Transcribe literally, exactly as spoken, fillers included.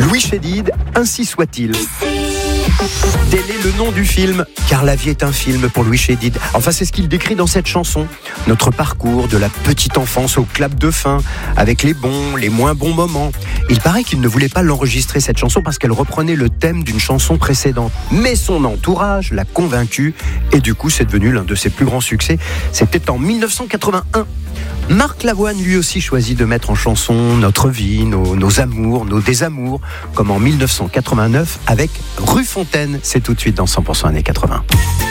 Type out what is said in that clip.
Louis Chédid, ainsi soit-il. Tel est le nom du film, car la vie est un film pour Louis Chédid. Enfin, c'est ce qu'il décrit dans cette chanson. Notre parcours de la petite enfance au clap de fin, avec les bons, les moins bons moments. Il paraît qu'il ne voulait pas l'enregistrer, cette chanson, parce qu'elle reprenait le thème d'une chanson précédente. Mais son entourage l'a convaincu, et du coup, c'est devenu l'un de ses plus grands succès. C'était en dix-neuf cent quatre-vingt-un. Marc Lavoine, lui aussi, choisit de mettre en chanson notre vie, nos, nos amours, nos désamours, comme en dix-neuf cent quatre-vingt-neuf avec Rue Fontaine. C'est tout de suite dans cent pour cent années quatre-vingts.